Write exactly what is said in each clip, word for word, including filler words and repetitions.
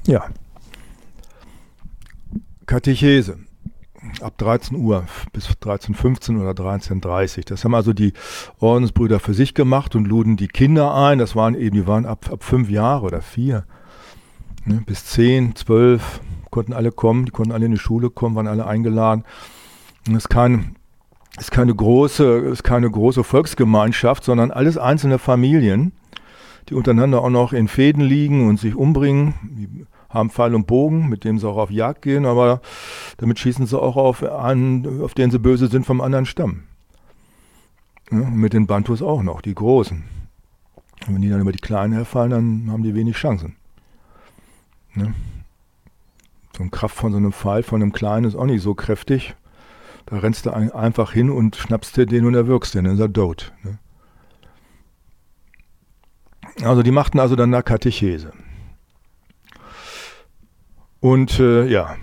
Ja. Katechese. Ab dreizehn Uhr bis dreizehn Uhr fünfzehn oder dreizehn Uhr dreißig. Das haben also die Ordensbrüder für sich gemacht und luden die Kinder ein. Das waren eben, die waren ab, ab fünf Jahre oder vier. Ne, bis zehn, zwölf konnten alle kommen. Die konnten alle in die Schule kommen, waren alle eingeladen. Und es ist kein, ist keine große, ist keine große Volksgemeinschaft, sondern alles einzelne Familien, die untereinander auch noch in Fäden liegen und sich umbringen. Die haben Pfeil und Bogen, mit dem sie auch auf Jagd gehen, aber damit schießen sie auch auf einen, auf den sie böse sind, vom anderen Stamm. Ja, und mit den Bantus auch noch, die Großen. Und wenn die dann über die Kleinen herfallen, dann haben die wenig Chancen. Ja. So eine Kraft von so einem Pfeil, von einem Kleinen ist auch nicht so kräftig. Da rennst du ein, einfach hin und schnappst dir den und erwürgst den, dann ist er tot. Ne? Also die machten also dann eine Katechese. Und äh, ja,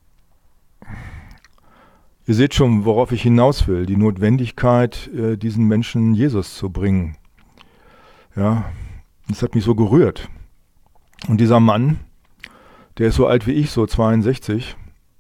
ihr seht schon, worauf ich hinaus will, die Notwendigkeit, äh, diesen Menschen Jesus zu bringen. Ja, das hat mich so gerührt. Und dieser Mann, der ist so alt wie ich, so zweiundsechzig,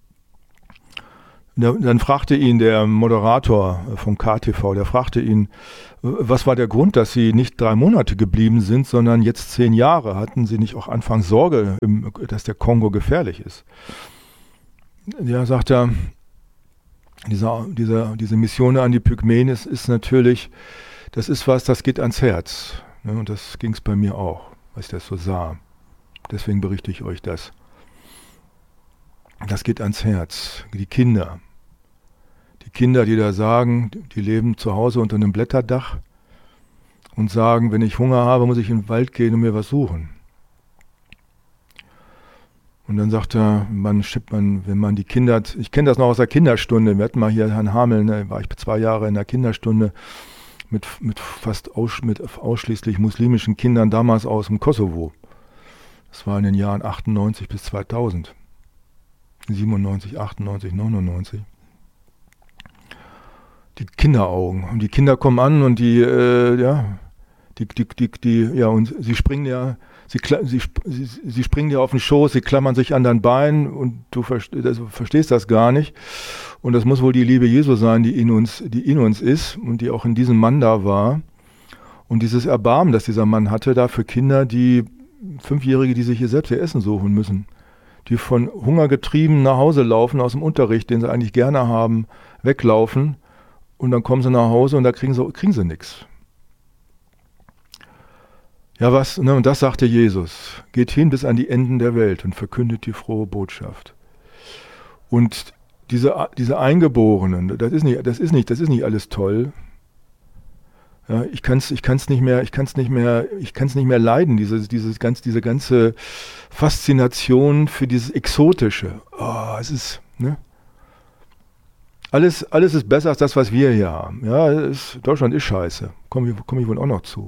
der, dann fragte ihn der Moderator vom K T V, der fragte ihn, was war der Grund, dass Sie nicht drei Monate geblieben sind, sondern jetzt zehn Jahre? Hatten Sie nicht auch anfangs Sorge, dass der Kongo gefährlich ist? Ja, sagt er, dieser, dieser, diese Mission an die Pygmäen ist, ist natürlich, das ist was, das geht ans Herz. Ne? Und das ging es bei mir auch, als ich das so sah. Deswegen berichte ich euch das. Das geht ans Herz. Die Kinder. Die Kinder, die da sagen, die leben zu Hause unter einem Blätterdach und sagen, wenn ich Hunger habe, muss ich in den Wald gehen und mir was suchen. Und dann sagt er, man schippt man, wenn man die Kinder, ich kenne das noch aus der Kinderstunde, wir hatten mal hier Herrn Hameln, da war ich zwei Jahre in der Kinderstunde mit, mit fast aus, mit ausschließlich muslimischen Kindern, damals aus dem Kosovo. Das war in den Jahren achtundneunzig bis zweitausend. siebenundneunzig, achtundneunzig, neunundneunzig. Die Kinderaugen. Und die Kinder kommen an und die, äh, ja, die, die, die, die, ja, und sie springen ja, sie, sie, sie, sie springen dir auf den Schoß, sie klammern sich an dein Bein und du verstehst das gar nicht. Und das muss wohl die Liebe Jesu sein, die in uns, die in uns ist und die auch in diesem Mann da war. Und dieses Erbarmen, das dieser Mann hatte, da für Kinder, die Fünfjährige, die sich hier selbst ihr Essen suchen müssen, die von Hunger getrieben nach Hause laufen aus dem Unterricht, den sie eigentlich gerne haben, weglaufen und dann kommen sie nach Hause und da kriegen sie, kriegen sie nichts. Ja, was, ne, und das sagte Jesus, geht hin bis an die Enden der Welt und verkündet die frohe Botschaft. Und diese, diese Eingeborenen, das ist nicht, das ist nicht, das ist nicht alles toll. Ja, ich kann es ich kann's nicht mehr, ich kann's nicht mehr, ich kann's nicht mehr leiden, diese, dieses ganz, diese ganze Faszination für dieses Exotische. Oh, es ist, ne? Alles, alles ist besser als das, was wir hier haben. Ja, es, Deutschland ist scheiße. Komme komm ich wohl auch noch zu.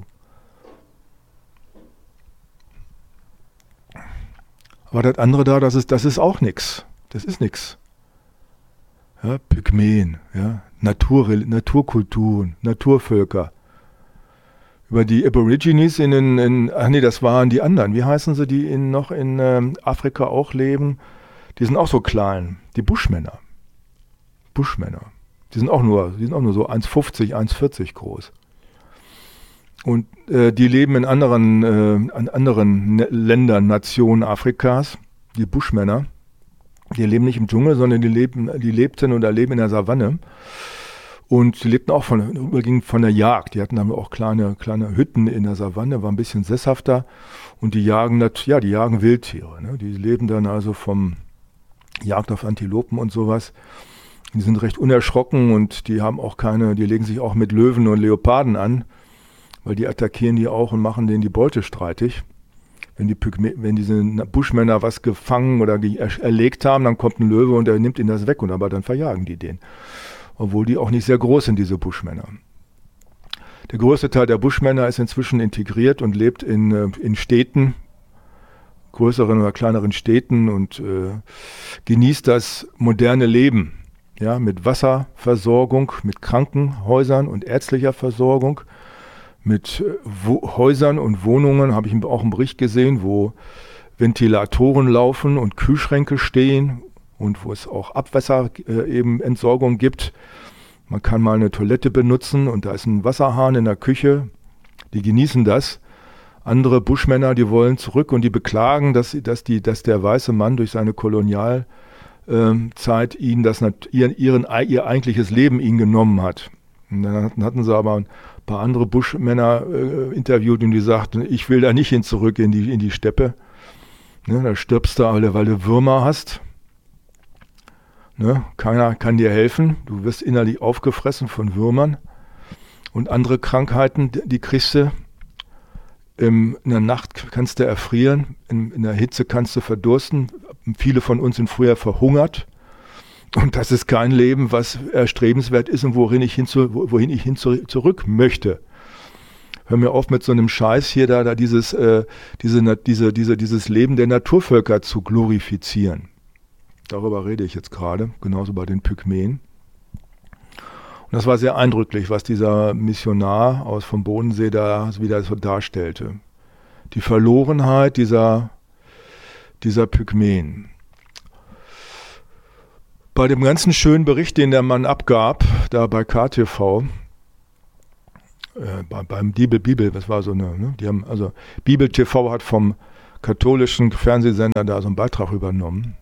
Aber das andere da, das ist, das ist auch nichts. Das ist nichts. Ja, Pygmäen, ja, Natur, Naturkulturen, Naturvölker. Über die Aborigines in den, in, ach nee, das waren die anderen. Wie heißen sie, die in, noch in ähm, Afrika auch leben? Die sind auch so klein. Die Buschmänner. Buschmänner. Die sind auch nur, die sind auch nur so eins fünfzig, eins vierzig groß. Und äh, die leben in anderen, äh, an anderen ne- Ländern, Nationen Afrikas. Die Buschmänner. Die leben nicht im Dschungel, sondern die, leben, die lebten oder leben in der Savanne. Und sie lebten auch von, überwiegend von der Jagd. Die hatten dann auch kleine, kleine Hütten in der Savanne, war ein bisschen sesshafter. Und die jagen, ja, die jagen Wildtiere. Ne? Die leben dann also vom Jagd auf Antilopen und sowas. Die sind recht unerschrocken und die haben auch keine, die legen sich auch mit Löwen und Leoparden an, weil die attackieren die auch und machen denen die Beute streitig. Wenn, die Pygme, wenn diese Buschmänner was gefangen oder er, erlegt haben, dann kommt ein Löwe und er nimmt ihnen das weg und aber dann verjagen die den. Obwohl die auch nicht sehr groß sind, diese Buschmänner. Der größte Teil der Buschmänner ist inzwischen integriert und lebt in, in Städten, größeren oder kleineren Städten und äh, genießt das moderne Leben. Ja, mit Wasserversorgung, mit Krankenhäusern und ärztlicher Versorgung, mit Wo- Häusern und Wohnungen, habe ich auch einen Bericht gesehen, wo Ventilatoren laufen und Kühlschränke stehen und wo es auch Abwasser äh, eben Entsorgung gibt. Man kann mal eine Toilette benutzen und da ist ein Wasserhahn in der Küche. Die genießen das. Andere Buschmänner, die wollen zurück und die beklagen, dass, dass, die, dass der weiße Mann durch seine Kolonialzeit äh, ihnen das, ihr, ihren, ihr eigentliches Leben ihnen genommen hat. Und dann hatten sie aber ein paar andere Buschmänner äh, interviewt und die sagten, ich will da nicht hin zurück in die, in die Steppe. Ne, da stirbst du alle, weil du Würmer hast. Ne, keiner kann dir helfen. Du wirst innerlich aufgefressen von Würmern. Und andere Krankheiten, die kriegst du. In der Nacht kannst du erfrieren, in, in der Hitze kannst du verdursten. Viele von uns sind früher verhungert. Und das ist kein Leben, was erstrebenswert ist und wohin ich hin, zu, wohin ich hin zu, zurück möchte. Hör mir auf mit so einem Scheiß hier, da, da dieses, äh, diese, diese, diese, dieses Leben der Naturvölker zu glorifizieren. Darüber rede ich jetzt gerade, genauso bei den Pygmäen. Und das war sehr eindrücklich, was dieser Missionar aus vom Bodensee da wieder so darstellte. Die Verlorenheit dieser, dieser Pygmäen. Bei dem ganzen schönen Bericht, den der Mann abgab, da bei K T V, äh, bei, beim Bibel, Bibel, das war so eine, ne? Die haben, also Bibel T V hat vom katholischen Fernsehsender da so einen Beitrag übernommen.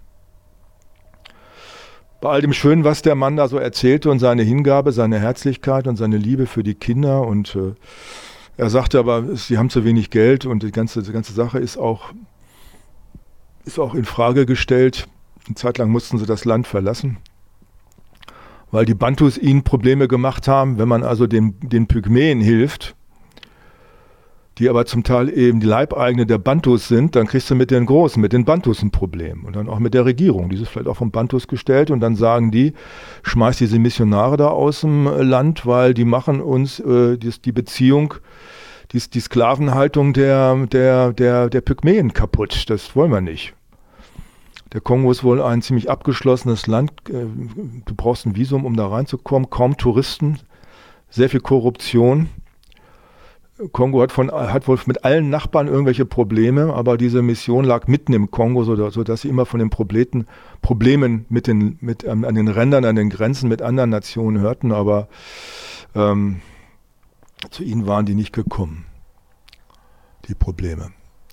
Bei all dem Schönen, was der Mann da so erzählte und seine Hingabe, seine Herzlichkeit und seine Liebe für die Kinder und äh, er sagte aber, sie haben zu wenig Geld und die ganze, die ganze Sache ist auch, ist auch in Frage gestellt. Eine Zeit lang mussten sie das Land verlassen, weil die Bantus ihnen Probleme gemacht haben. Wenn man also den, den Pygmäen hilft, die aber zum Teil eben die Leibeigene der Bantus sind, dann kriegst du mit den Großen, mit den Bantus ein Problem. Und dann auch mit der Regierung. Die ist vielleicht auch vom Bantus gestellt und dann sagen die, schmeiß diese Missionare da aus dem Land, weil die machen uns äh, die, die Beziehung, die, die Sklavenhaltung der, der, der, der Pygmäen kaputt. Das wollen wir nicht. Der Kongo ist wohl ein ziemlich abgeschlossenes Land. Du brauchst ein Visum, um da reinzukommen. Kaum Touristen, sehr viel Korruption. Kongo hat, von, hat wohl mit allen Nachbarn irgendwelche Probleme, aber diese Mission lag mitten im Kongo, sodass sie immer von den Problemen, Problemen mit den, mit, ähm, an den Rändern, an den Grenzen mit anderen Nationen hörten, aber ähm, zu ihnen waren die nicht gekommen, die Probleme.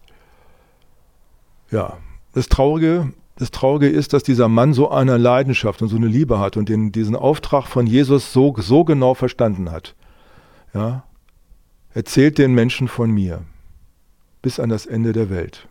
Ja, das Traurige, das Traurige ist, dass dieser Mann so eine Leidenschaft und so eine Liebe hat und den, diesen Auftrag von Jesus so, so genau verstanden hat. Ja, erzählt den Menschen von mir bis an das Ende der Welt.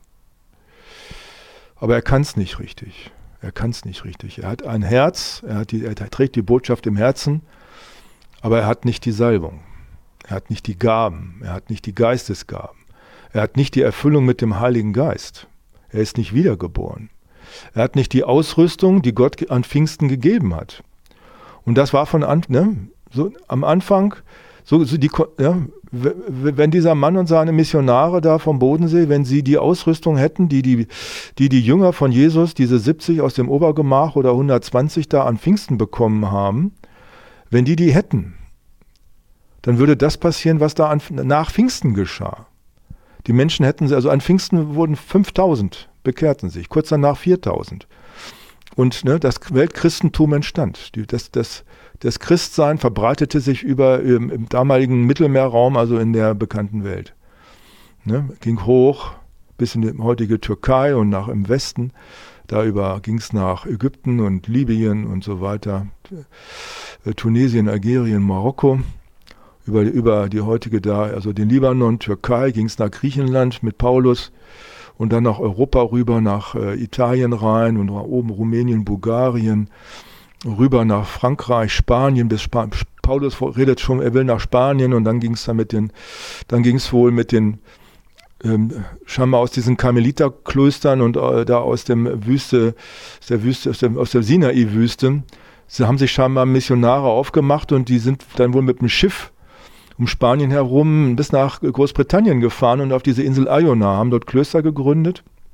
Aber er kann es nicht richtig. Er kann es nicht richtig. Er hat ein Herz, er, hat die, er trägt die Botschaft im Herzen, aber er hat nicht die Salbung. Er hat nicht die Gaben. Er hat nicht die Geistesgaben. Er hat nicht die Erfüllung mit dem Heiligen Geist. Er ist nicht wiedergeboren. Er hat nicht die Ausrüstung, die Gott an Pfingsten gegeben hat. Und das war von an, ne, so am Anfang, so, so die, ja, wenn dieser Mann und seine Missionare da vom Bodensee, wenn sie die Ausrüstung hätten, die die, die die Jünger von Jesus, diese siebzig aus dem Obergemach oder hundertzwanzig da an Pfingsten bekommen haben, wenn die die hätten, dann würde das passieren, was da an, nach Pfingsten geschah. Die Menschen hätten sie, also an Pfingsten wurden fünftausend, bekehrten sich, kurz danach viertausend. Und ne, das Weltchristentum entstand. Die, das, das, das Christsein verbreitete sich über im, im damaligen Mittelmeerraum, also in der bekannten Welt. Ne, ging hoch bis in die heutige Türkei und nach im Westen. Da ging es nach Ägypten und Libyen und so weiter. Tunesien, Algerien, Marokko. Über, über die heutige da, also den Libanon, Türkei, ging es nach Griechenland mit Paulus und dann nach Europa rüber, nach äh, Italien rein und nach oben Rumänien, Bulgarien, rüber nach Frankreich, Spanien, bis Sp- Paulus redet schon, er will nach Spanien und dann ging es dann mit den, dann ging es wohl mit den, ähm, scheinbar aus diesen Karmeliterklöstern und äh, da aus dem Wüste, aus der Wüste, aus der, aus der Sinai-Wüste, sie haben sich scheinbar Missionare aufgemacht und die sind dann wohl mit dem Schiff um Spanien herum bis nach Großbritannien gefahren und auf diese Insel Iona, haben dort Klöster gegründet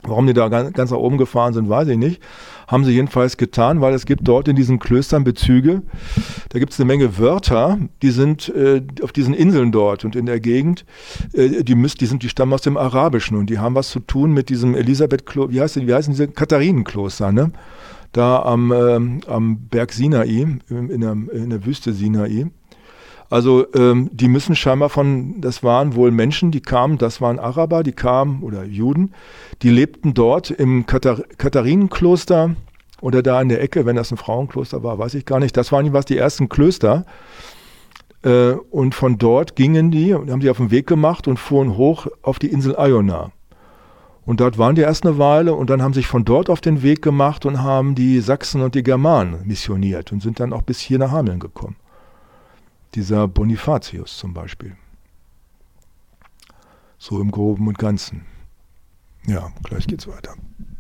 Warum die da ganz, ganz nach oben gefahren sind, weiß ich nicht. Haben sie jedenfalls getan, weil es gibt dort in diesen Klöstern Bezüge. Da gibt es eine Menge Wörter, die sind äh, auf diesen Inseln dort und in der Gegend, äh, die, müssen, die, sind, die stammen aus dem Arabischen und die haben was zu tun mit diesem Elisabeth-Kloster, wie, heißt, wie heißen diese Katharinenkloster, ne? Da am, ähm, am Berg Sinai, in der, in der Wüste Sinai. Also ähm, die müssen scheinbar von, das waren wohl Menschen, die kamen, das waren Araber, die kamen, oder Juden, die lebten dort im Kathar- Katharinenkloster oder da in der Ecke, wenn das ein Frauenkloster war, weiß ich gar nicht. Das waren jeweils die ersten Klöster. Äh, und von dort gingen die, und haben sie auf den Weg gemacht und fuhren hoch auf die Insel Iona. Und dort waren die erst eine Weile und dann haben sich von dort auf den Weg gemacht und haben die Sachsen und die Germanen missioniert und sind dann auch bis hier nach Hameln gekommen. Dieser Bonifatius zum Beispiel. So im Groben und Ganzen. Ja, gleich geht's weiter.